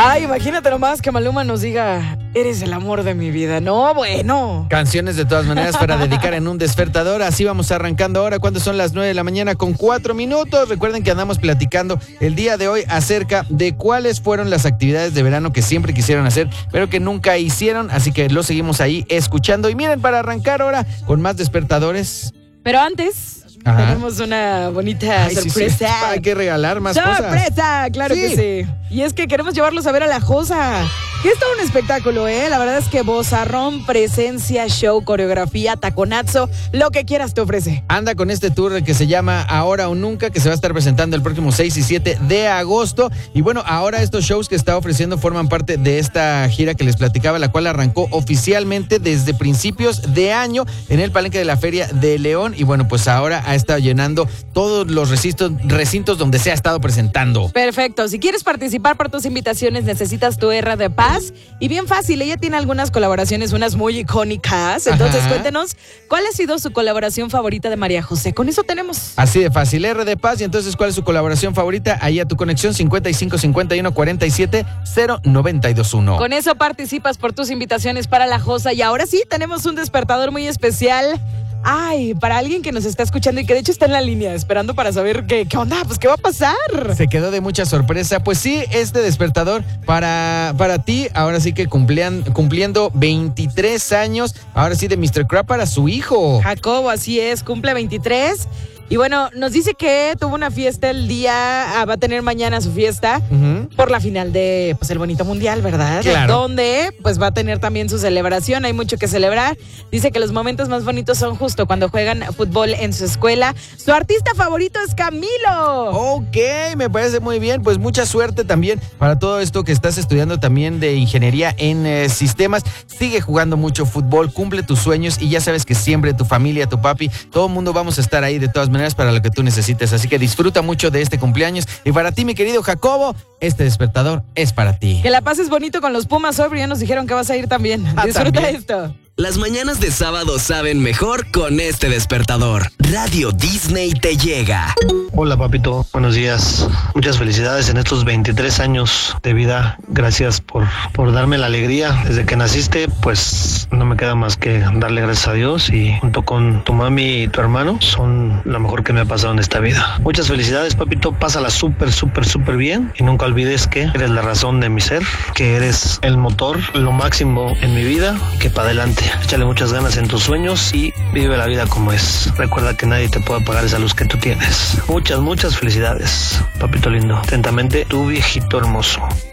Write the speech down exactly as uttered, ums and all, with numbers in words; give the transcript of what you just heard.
Ay, imagínate nomás que Maluma nos diga, eres el amor de mi vida. No, bueno. Canciones de todas maneras para dedicar en un despertador. Así vamos arrancando ahora cuando son las nueve de la mañana con cuatro minutos. Recuerden que andamos platicando el día de hoy acerca de cuáles fueron las actividades de verano que siempre quisieron hacer, pero que nunca hicieron. Así que lo seguimos ahí escuchando. Y miren, para arrancar ahora con más despertadores. Pero antes... Ajá. Tenemos una bonita Ay, sorpresa. Sí, sí. Hay que regalar más ¡Sorpresa! cosas. ¡Sorpresa! Claro sí. que sí. Y es que queremos llevarlos a ver a La Josa. Que es todo un espectáculo, ¿eh? La verdad es que vozarrón, presencia, show, coreografía, taconazo, lo que quieras te ofrece. Anda con este tour que se llama Ahora o Nunca, que se va a estar presentando el próximo seis y siete de agosto. Y bueno, ahora estos shows que está ofreciendo forman parte de esta gira que les platicaba, la cual arrancó oficialmente desde principios de año en el Palenque de la Feria de León. Y bueno, pues ahora ha estado llenando todos los recintos, recintos donde se ha estado presentando. Perfecto. Si quieres participar por tus invitaciones, necesitas tu R de Paz. Y bien fácil, ella tiene algunas colaboraciones, unas muy icónicas. Entonces, Ajá. cuéntenos, ¿cuál ha sido su colaboración favorita de María José? Con eso tenemos. Así de fácil, R de Paz. Y entonces, ¿cuál es su colaboración favorita? Ahí a tu conexión cincuenta y cinco cincuenta y uno cuarenta y siete cero noventa y dos uno. Con eso participas por tus invitaciones para La Josa. Y ahora sí, tenemos un despertador muy especial. Ay, para alguien que nos está escuchando y que de hecho está en la línea esperando para saber qué, qué onda, pues qué va a pasar. Se quedó de mucha sorpresa. Pues sí, este despertador para, para ti, ahora sí que cumplían, cumpliendo veintitrés años, ahora sí de mister Crab para su hijo. Jacobo, así es, cumple veintitrés. Y bueno, nos dice que tuvo una fiesta el día, ah, va a tener mañana su fiesta uh-huh. por la final de pues el bonito mundial, ¿verdad? Claro. Donde pues va a tener también su celebración, hay mucho que celebrar. Dice que los momentos más bonitos son justo cuando juegan fútbol en su escuela. Su artista favorito es Camilo. Ok, me parece muy bien, pues mucha suerte también para todo esto que estás estudiando también de ingeniería en eh, sistemas. Sigue jugando mucho fútbol, cumple tus sueños y ya sabes que siempre tu familia, tu papi, todo el mundo vamos a estar ahí de todas maneras para lo que tú necesites, así que disfruta mucho de este cumpleaños. Y para ti, mi querido Jacobo, este despertador es para ti. Que la pases bonito con los Pumas hoy, ya nos dijeron que vas a ir también. Ah, disfruta también. esto. Las mañanas de sábado saben mejor con este despertador. Radio Disney te llega. Hola, papito, buenos días. Muchas felicidades en estos veintitrés años de vida. Gracias por, por darme la alegría. Desde que naciste, pues no me queda más que darle gracias a Dios y junto con tu mami y tu hermano son lo mejor que me ha pasado en esta vida. Muchas felicidades, papito. Pásala súper, súper, súper bien y nunca olvides que eres la razón de mi ser, que eres el motor, lo máximo en mi vida, que para adelante. Échale muchas ganas en tus sueños y vive la vida como es. Recuerda que nadie te puede apagar esa luz que tú tienes. Muchas, muchas felicidades, papito lindo. Atentamente, tu viejito hermoso.